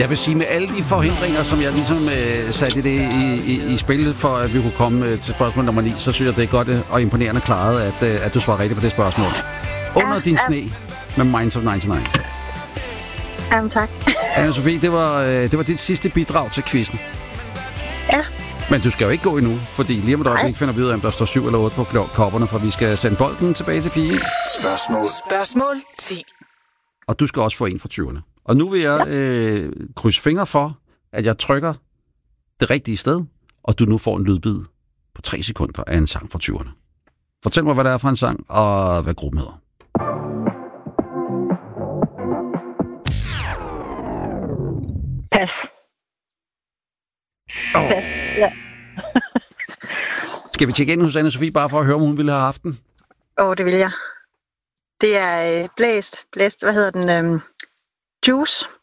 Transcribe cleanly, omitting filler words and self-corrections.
Jeg vil sige, med alle de forhindringer, som jeg ligesom satte det i spil, for at vi kunne komme til spørgsmål nummer 9, så synes jeg, det er godt og imponerende klaret, at du svarer rigtigt på det spørgsmål. Under din sne med Minds of 99. Jamen, tak. Anne-Sophie, det var dit sidste bidrag til quizzen. Ja. Men du skal jo ikke gå endnu, fordi lige om et øjeblik finder vi ud af, om der står 7 eller 8 på kopperne, for vi skal sende bolden tilbage til Pige. Spørgsmål 10. Og du skal også få en fra 20'erne. Og nu vil jeg krydse fingre for, at jeg trykker det rigtige sted, og du nu får en lydbid på 3 sekunder af en sang fra 20'erne. Fortæl mig, hvad det er for en sang, og hvad gruppen hedder. Pas. Pas, ja. Skal vi tjekke ind hos Anne-Sophie, bare for at høre, om hun ville have haft den? Det vil jeg. Det er Blæst. Hvad hedder den? Juice.